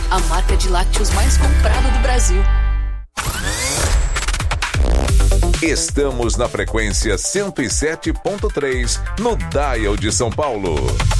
a marca de lácteos mais comprada do Brasil. Estamos na frequência 107.3, no Dial de São Paulo.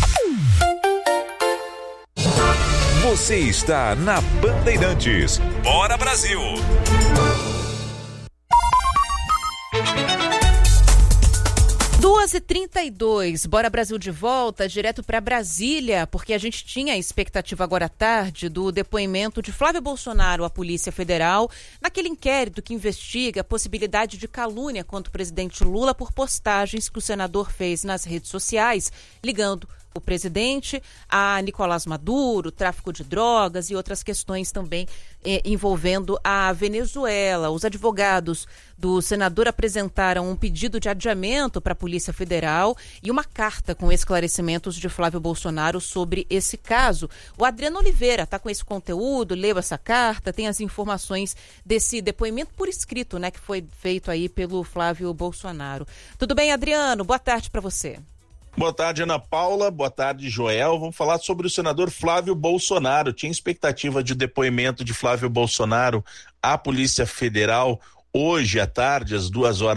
Você está na Bandeirantes. Bora, Brasil! 2h32, Bora Brasil de volta, direto para Brasília, porque a gente tinha a expectativa agora à tarde do depoimento de Flávio Bolsonaro à Polícia Federal, naquele inquérito que investiga a possibilidade de calúnia contra o presidente Lula por postagens que o senador fez nas redes sociais, ligando o presidente a Nicolás Maduro, tráfico de drogas e outras questões também envolvendo a Venezuela. Os advogados do senador apresentaram um pedido de adiamento para a Polícia Federal e uma carta com esclarecimentos de Flávio Bolsonaro sobre esse caso. O Adriano Oliveira está com esse conteúdo, leu essa carta, tem as informações desse depoimento por escrito, né, que foi feito aí pelo Flávio Bolsonaro. Tudo bem, Adriano? Boa tarde para você. Boa tarde, Ana Paula. Boa tarde, Joel. Vamos falar sobre o senador Flávio Bolsonaro. Tinha expectativa de depoimento de Flávio Bolsonaro à Polícia Federal hoje à tarde, às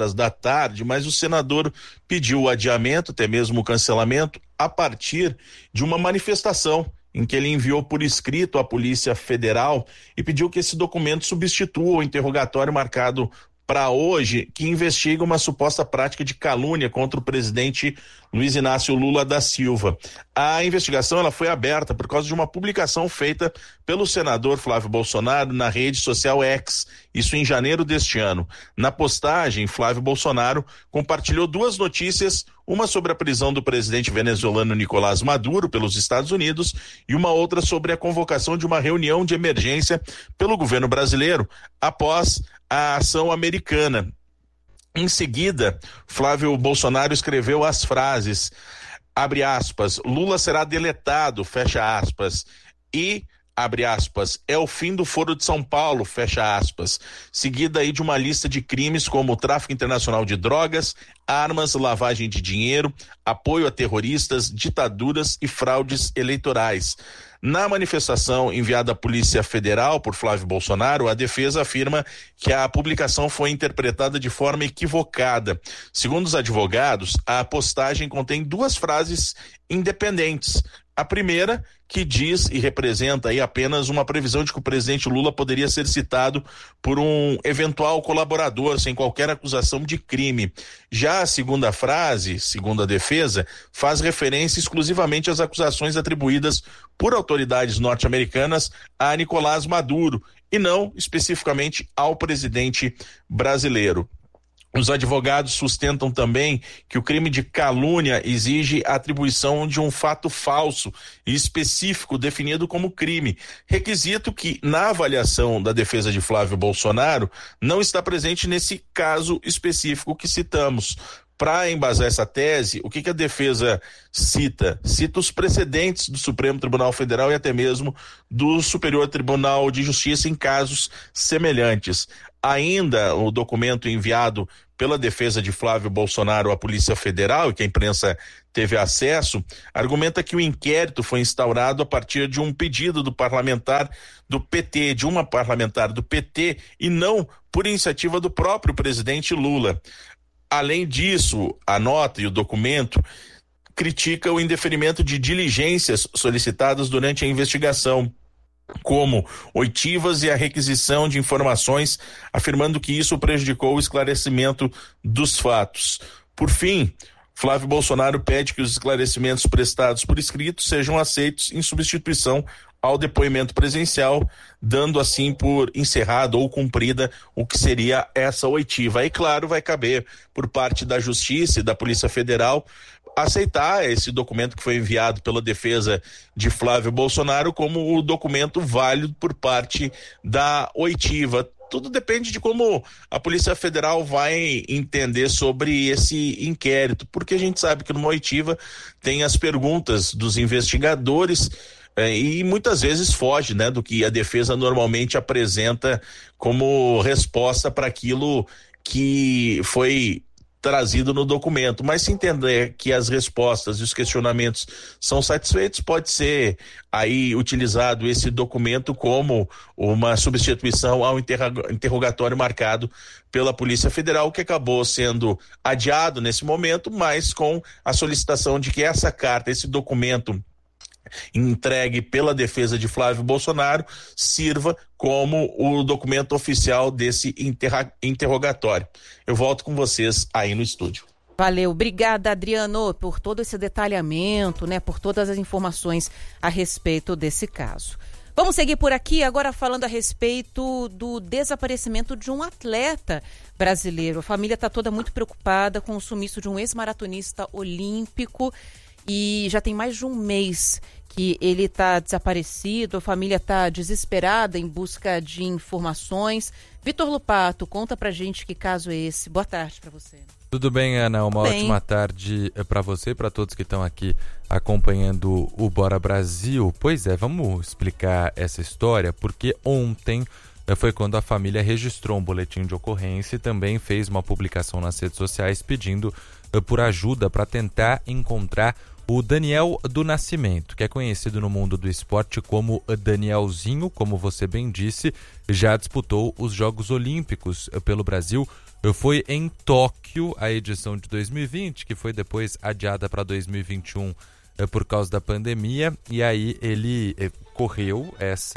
14h, mas o senador pediu o adiamento, até mesmo o cancelamento, a partir de uma manifestação em que ele enviou por escrito à Polícia Federal e pediu que esse documento substitua o interrogatório marcado para hoje, que investiga uma suposta prática de calúnia contra o presidente Luiz Inácio Lula da Silva. A investigação ela foi aberta por causa de uma publicação feita pelo senador Flávio Bolsonaro na rede social X, isso em janeiro deste ano. Na postagem, Flávio Bolsonaro compartilhou duas notícias, uma sobre a prisão do presidente venezuelano Nicolás Maduro pelos Estados Unidos e uma outra sobre a convocação de uma reunião de emergência pelo governo brasileiro após a ação americana. Em seguida, Flávio Bolsonaro escreveu as frases, abre aspas, Lula será deletado, fecha aspas, e, abre aspas, é o fim do Foro de São Paulo, fecha aspas, seguida aí de uma lista de crimes como tráfico internacional de drogas, armas, lavagem de dinheiro, apoio a terroristas, ditaduras e fraudes eleitorais. Na manifestação enviada à Polícia Federal por Flávio Bolsonaro, a defesa afirma que a publicação foi interpretada de forma equivocada. Segundo os advogados, a postagem contém duas frases independentes. A primeira, que diz e representa aí apenas uma previsão de que o presidente Lula poderia ser citado por um eventual colaborador, sem qualquer acusação de crime. Já a segunda frase, segundo a defesa, faz referência exclusivamente às acusações atribuídas por autoridades norte-americanas a Nicolás Maduro, e não especificamente ao presidente brasileiro. Os advogados sustentam também que o crime de calúnia exige a atribuição de um fato falso e específico definido como crime, requisito que, na avaliação da defesa de Flávio Bolsonaro, não está presente nesse caso específico que citamos. Para embasar essa tese, o que a defesa cita? Cita os precedentes do Supremo Tribunal Federal e até mesmo do Superior Tribunal de Justiça em casos semelhantes. Ainda o documento enviado pela defesa de Flávio Bolsonaro à Polícia Federal, e que a imprensa teve acesso, argumenta que o inquérito foi instaurado a partir de um pedido do parlamentar do PT, de uma parlamentar do PT, e não por iniciativa do próprio presidente Lula. Além disso, a nota e o documento critica o indeferimento de diligências solicitadas durante a investigação, como oitivas e a requisição de informações, afirmando que isso prejudicou o esclarecimento dos fatos. Por fim, Flávio Bolsonaro pede que os esclarecimentos prestados por escrito sejam aceitos em substituição ao depoimento presencial, dando assim por encerrado ou cumprida o que seria essa oitiva. Aí, claro, vai caber por parte da Justiça e da Polícia Federal aceitar esse documento que foi enviado pela defesa de Flávio Bolsonaro como o documento válido por parte da oitiva. Tudo depende de como a Polícia Federal vai entender sobre esse inquérito, porque a gente sabe que numa oitiva tem as perguntas dos investigadores e muitas vezes foge, né, do que a defesa normalmente apresenta como resposta para aquilo que foi trazido no documento, mas se entender que as respostas e os questionamentos são satisfeitos, pode ser aí utilizado esse documento como uma substituição ao interrogatório marcado pela Polícia Federal, que acabou sendo adiado nesse momento, mas com a solicitação de que essa carta, esse documento entregue pela defesa de Flávio Bolsonaro sirva como o documento oficial desse interrogatório. Eu volto com vocês aí no estúdio. Valeu, obrigada, Adriano, por todo esse detalhamento, né, por todas as informações a respeito desse caso. Vamos seguir por aqui agora falando a respeito do desaparecimento de um atleta brasileiro. A família está toda muito preocupada com o sumiço de um ex-maratonista olímpico e já tem mais de um mês que ele está desaparecido, a família está desesperada em busca de informações. Vitor Lupato, conta pra gente que caso é esse. Boa tarde para você. Tudo bem, Ana? Uma ótima tarde para você, para todos que estão aqui acompanhando o Bora Brasil. Pois é, vamos explicar essa história, porque ontem foi quando a família registrou um boletim de ocorrência e também fez uma publicação nas redes sociais pedindo por ajuda para tentar encontrar o Daniel do Nascimento, que é conhecido no mundo do esporte como Danielzinho, como você bem disse, já disputou os Jogos Olímpicos pelo Brasil. Foi em Tóquio a edição de 2020, que foi depois adiada para 2021 por causa da pandemia, e aí ele correu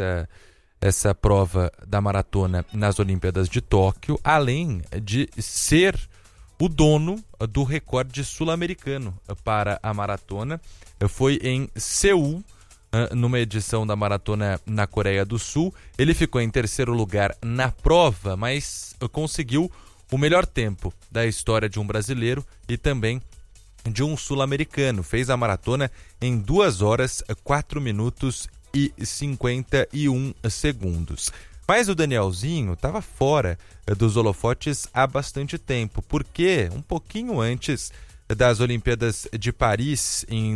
essa prova da maratona nas Olimpíadas de Tóquio, além de ser o dono do recorde sul-americano para a maratona. Foi em Seul, numa edição da maratona na Coreia do Sul. Ele ficou em terceiro lugar na prova, mas conseguiu o melhor tempo da história de um brasileiro e também de um sul-americano. Fez a maratona em 2 horas, 4 minutos e 51 segundos. Mas o Danielzinho estava fora dos holofotes há bastante tempo, porque um pouquinho antes das Olimpíadas de Paris, em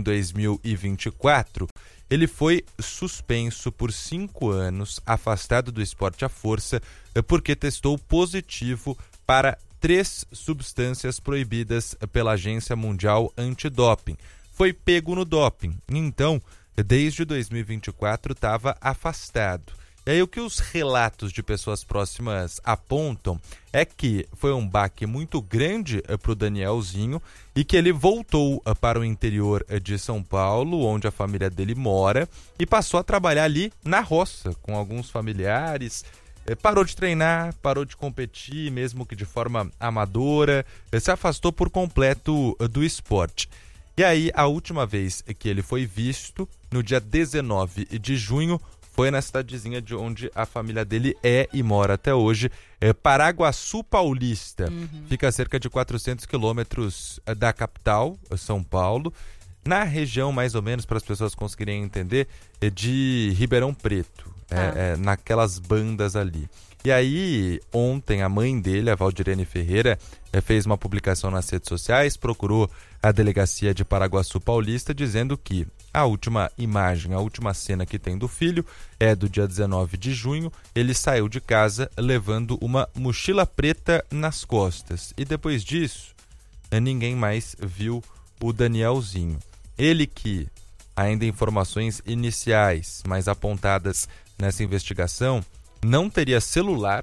2024, ele foi suspenso por 5 anos, afastado do esporte à força, porque testou positivo para 3 substâncias proibidas pela Agência Mundial Antidoping. Foi pego no doping, então, desde 2024, estava afastado. E aí o que os relatos de pessoas próximas apontam é que foi um baque muito grande para o Danielzinho e que ele voltou para o interior de São Paulo, onde a família dele mora, e passou a trabalhar ali na roça com alguns familiares. Parou de treinar, parou de competir, mesmo que de forma amadora, se afastou por completo do esporte. E aí a última vez que ele foi visto, no dia 19 de junho, foi na cidadezinha de onde a família dele é e mora até hoje, Paraguaçu Paulista. Fica a cerca de 400 quilômetros da capital, São Paulo, na região, mais ou menos, para as pessoas conseguirem entender, de Ribeirão Preto, naquelas bandas ali. E aí, ontem, a mãe dele, a Valdirene Ferreira, fez uma publicação nas redes sociais, procurou a delegacia de Paraguaçu Paulista, dizendo que a última imagem, a última cena que tem do filho é do dia 19 de junho. Ele saiu de casa levando uma mochila preta nas costas. E depois disso, ninguém mais viu o Danielzinho. Ele que, ainda em informações iniciais, mas apontadas nessa investigação, não teria celular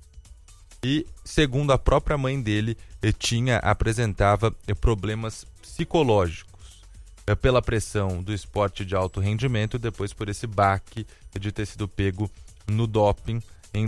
e, segundo a própria mãe dele, apresentava problemas psicológicos pela pressão do esporte de alto rendimento e depois por esse baque de ter sido pego no doping em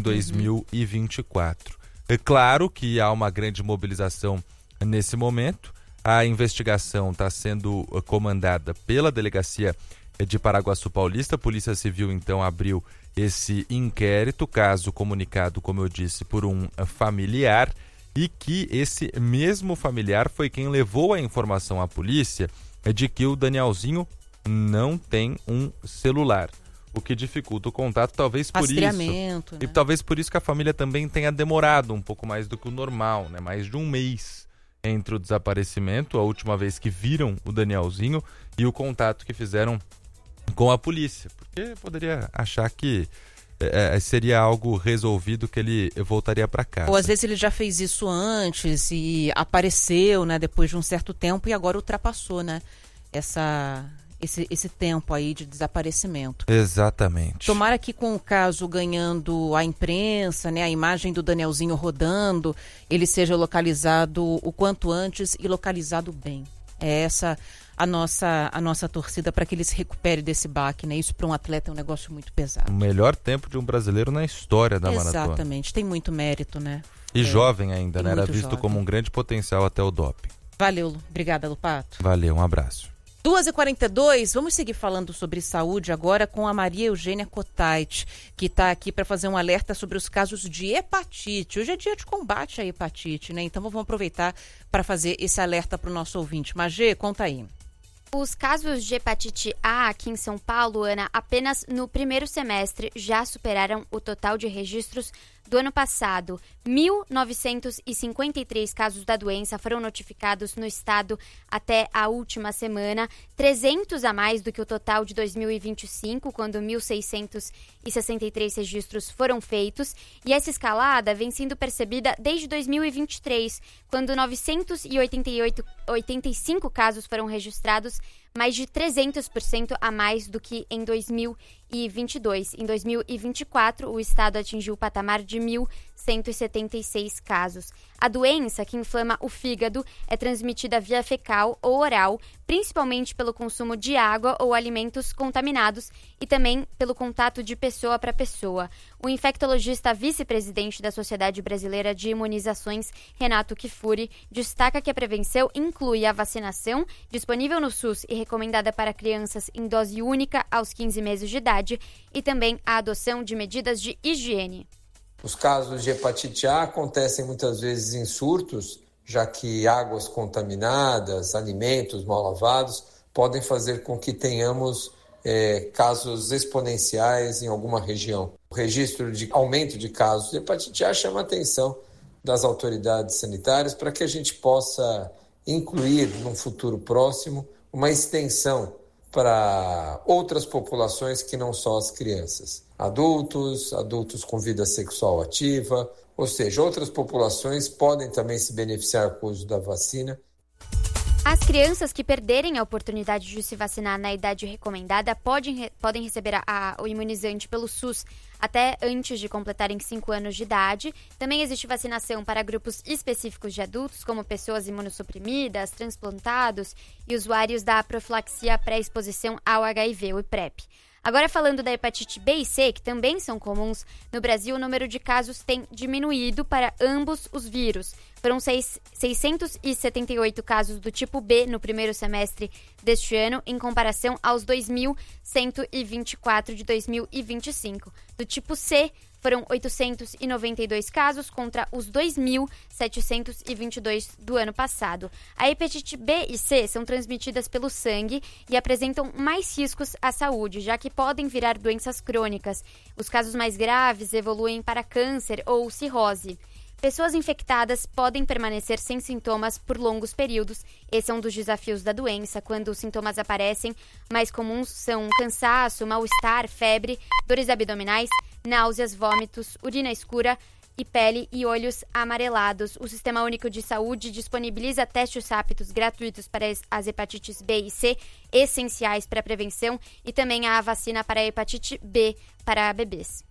2024. É claro que há uma grande mobilização nesse momento. A investigação está sendo comandada pela delegacia de Paraguaçu Paulista. A Polícia Civil, então, abriu esse inquérito, caso comunicado, como eu disse, por um familiar, e que esse mesmo familiar foi quem levou a informação à polícia de que o Danielzinho não tem um celular, o que dificulta o contato, talvez por isso. Rastreamento, né? E talvez por isso que a família também tenha demorado um pouco mais do que o normal, né? Mais de um mês entre o desaparecimento, a última vez que viram o Danielzinho, e o contato que fizeram com a polícia, porque poderia achar que seria algo resolvido que ele voltaria para casa. Ou às vezes ele já fez isso antes e apareceu, né, depois de um certo tempo e agora ultrapassou, né, esse tempo aí de desaparecimento. Exatamente. Tomara que com o caso ganhando a imprensa, né, a imagem do Danielzinho rodando, ele seja localizado o quanto antes e localizado bem. É essa a nossa torcida para que ele se recupere desse baque, né? Isso para um atleta é um negócio muito pesado. O melhor tempo de um brasileiro na história da maratona. Exatamente, tem muito mérito, né? E jovem ainda, né? Era visto como um grande potencial até o doping. Valeu, obrigada, Lupato. Valeu, um abraço. 2h42, vamos seguir falando sobre saúde agora com a Maria Eugênia Cotait, que está aqui para fazer um alerta sobre os casos de hepatite. Hoje é dia de combate à hepatite, né? Então vamos aproveitar para fazer esse alerta para o nosso ouvinte. Magê, conta aí. Os casos de hepatite A aqui em São Paulo, Ana, apenas no primeiro semestre já superaram o total de registros do ano passado. 1.953 casos da doença foram notificados no estado até a última semana, 300 a mais do que o total de 2025, quando 1.663 registros foram feitos. E essa escalada vem sendo percebida desde 2023, quando 985 casos foram registrados, mais de 300% a mais do que em 2022. Em 2024, o estado atingiu o patamar de 1.176 casos. A doença, que inflama o fígado, é transmitida via fecal ou oral, principalmente pelo consumo de água ou alimentos contaminados e também pelo contato de pessoa para pessoa. O infectologista vice-presidente da Sociedade Brasileira de Imunizações, Renato Kifuri, destaca que a prevenção inclui a vacinação, disponível no SUS e recomendada para crianças em dose única aos 15 meses de idade, e também a adoção de medidas de higiene. Os casos de hepatite A acontecem muitas vezes em surtos, já que águas contaminadas, alimentos mal lavados podem fazer com que tenhamos casos exponenciais em alguma região. O registro de aumento de casos de hepatite A chama a atenção das autoridades sanitárias para que a gente possa incluir, num futuro próximo, uma extensão para outras populações que não só as crianças. Adultos com vida sexual ativa, ou seja, outras populações podem também se beneficiar com o uso da vacina. As crianças que perderem a oportunidade de se vacinar na idade recomendada podem receber o imunizante pelo SUS até antes de completarem 5 anos de idade. Também existe vacinação para grupos específicos de adultos, como pessoas imunossuprimidas, transplantados e usuários da profilaxia pré-exposição ao HIV, o PrEP. Agora, falando da hepatite B e C, que também são comuns, no Brasil o número de casos tem diminuído para ambos os vírus. Foram 678 casos do tipo B no primeiro semestre deste ano, em comparação aos 2.124 de 2025. Do tipo C, foram 892 casos contra os 2.722 do ano passado. A hepatite B e C são transmitidas pelo sangue e apresentam mais riscos à saúde, já que podem virar doenças crônicas. Os casos mais graves evoluem para câncer ou cirrose. Pessoas infectadas podem permanecer sem sintomas por longos períodos. Esse é um dos desafios da doença. Quando os sintomas aparecem, mais comuns são cansaço, mal-estar, febre, dores abdominais, náuseas, vômitos, urina escura e pele e olhos amarelados. O Sistema Único de Saúde disponibiliza testes rápidos gratuitos para as hepatites B e C, essenciais para a prevenção, e também a vacina para a hepatite B para bebês.